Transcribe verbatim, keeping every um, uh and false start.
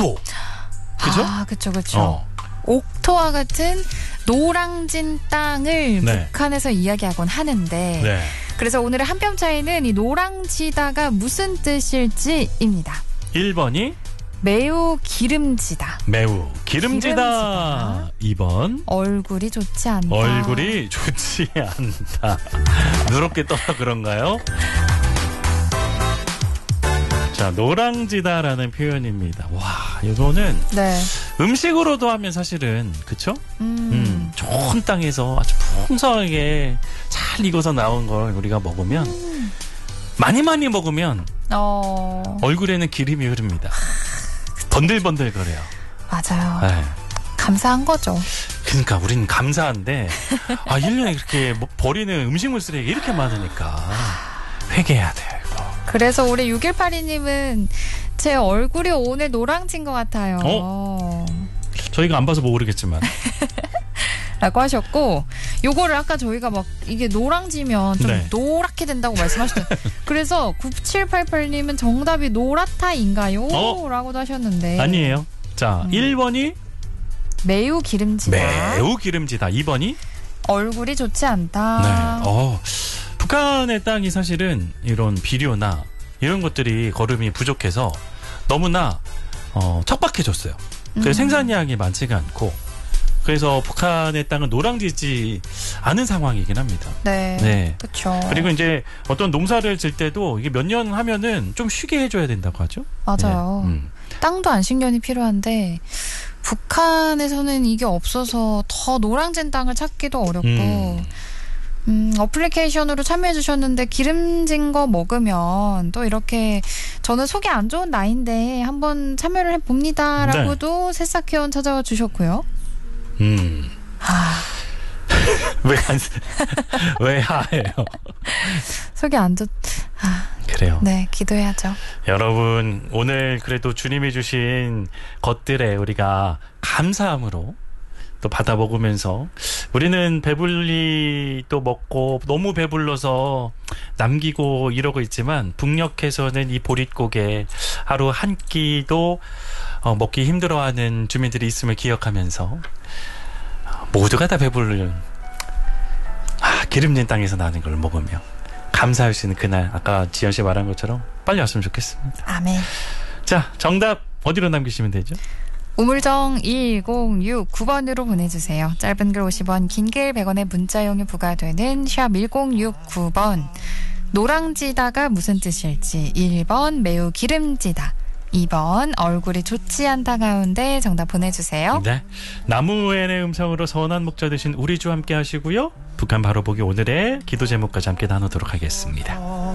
옥토. 그죠? 아, 그쵸, 그쵸. 어. 옥토와 같은 노랑진 땅을 네. 북한에서 이야기하곤 하는데 네. 그래서 오늘의 한 뼘 차이는 이 노랑지다가 무슨 뜻일지입니다. 일 번이 매우 기름지다. 매우 기름지다. 기름지다. 이 번 얼굴이 좋지 않다. 얼굴이 좋지 않다. 누렇게 떠서 그런가요? 자, 노랑지다라는 표현입니다. 와, 이거는 네. 음식으로도 하면 사실은 그쵸? 음. 음, 좋은 땅에서 아주 풍성하게 잘 익어서 나온 걸 우리가 먹으면 음. 많이 많이 먹으면 어. 얼굴에는 기름이 흐릅니다. 번들번들거려요. 맞아요. 네. 감사한 거죠. 그러니까 우리는 감사한데 아, 일 년에 그렇게 뭐 버리는 음식물 쓰레기 이렇게 많으니까 회개해야 돼요. 이거. 그래서 우리 육일팔이 님은 제 얼굴이 오늘 노랑진 것 같아요. 어? 저희가 안 봐서 모르겠지만 라고 하셨고 요거를 아까 저희가 막 이게 노랑지면 좀 네. 노랗게 된다고 말씀하셨잖아요. 그래서 구칠팔팔 님은 정답이 노랗다인가요? 어? 라고도 하셨는데 아니에요. 자, 음. 일 번이 매우 기름지다. 매우 기름지다. 이 번이 얼굴이 좋지 않다. 네. 어, 북한의 땅이 사실은 이런 비료나 이런 것들이 거름이 부족해서 너무나 어, 척박해졌어요. 그래서 음. 생산량이 많지가 않고 그래서 북한의 땅은 노랑지지 않은 상황이긴 합니다. 네. 네. 그렇죠. 그리고 이제 어떤 농사를 질 때도 이게 몇 년 하면은 좀 쉬게 해줘야 된다고 하죠. 맞아요. 네. 음. 땅도 안식년이 필요한데 북한에서는 이게 없어서 더 노랑진 땅을 찾기도 어렵고 음. 음, 어플리케이션으로 참여해 주셨는데 기름진 거 먹으면 또 이렇게 저는 속이 안 좋은 나이인데 한번 참여를 해봅니다 라고도 네. 새싹회원 찾아와 주셨고요. 음. 아, 왜, 안, 왜 하예요? 속이 안 좋... 아, 그래요. 네, 기도해야죠. 여러분, 오늘 그래도 주님이 주신 것들에 우리가 감사함으로 또 받아 먹으면서 우리는 배불리 또 먹고 너무 배불러서 남기고 이러고 있지만 북녘에서는 이 보릿고개 하루 한 끼도 어, 먹기 힘들어하는 주민들이 있음을 기억하면서 모두가 다 배부른 아, 기름진 땅에서 나는 걸 먹으며 감사할 수 있는 그날 아까 지연 씨 말한 것처럼 빨리 왔으면 좋겠습니다. 아멘. 자, 정답 어디로 남기시면 되죠? 우물정 일공육구 번으로 보내주세요. 짧은 글 오십 원, 긴 글 백 원의 문자용이 부과되는 샵 일공육구 번. 노랑지다가 무슨 뜻일지 일 번 매우 기름지다. 이 번 얼굴이 좋지 않다 가운데 정답 보내주세요. 네, 나무엔의 음성으로 선한 목자 되신 우리 주 함께 하시고요. 북한 바로 보기 오늘의 기도 제목까지 함께 나누도록 하겠습니다.